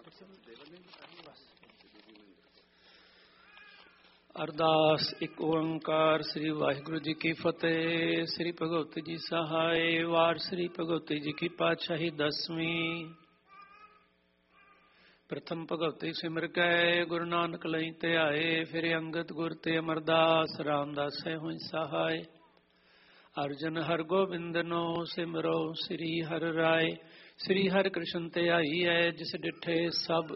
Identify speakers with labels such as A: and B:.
A: ਅਰਦਾਸ। ਇੱਕ ਓੰਕਾਰ। ਸ੍ਰੀ ਵਾਹਿਗੁਰੂ ਜੀ ਕੀ ਫਤਿਹ। ਸ੍ਰੀ ਭਗਵਤੀ ਜੀ ਸਹਾਇ। ਵਾਰ ਸ੍ਰੀ ਭਗਵਤੀ ਜੀ ਕੀ ਪਾਤਸ਼ਾਹੀ ਦਸਵੀਂ। ਪ੍ਰਥਮ ਭਗਵਤੀ ਸਿਮਰ ਕੈ ਗੁਰੂ ਨਾਨਕ ਲਈ ਧਿਆਏ। ਫਿਰ ਅੰਗਦ ਗੁਰ ਤੇ ਅਮਰਦਾਸ ਰਾਮਦਾਸ ਹੋਇ ਸਹਾਇ। ਅਰਜਨ ਹਰਗੋਬਿੰਦਨੋ ਸਿਮਰੋ ਸ੍ਰੀ ਹਰਿ ਰਾਏ। ਸ੍ਰੀ ਹਰਿ ਕ੍ਰਿਸ਼ਨ ਧਿਆਈ ਹੈ ਜਿਸ ਡਿਠੇ ਸਭ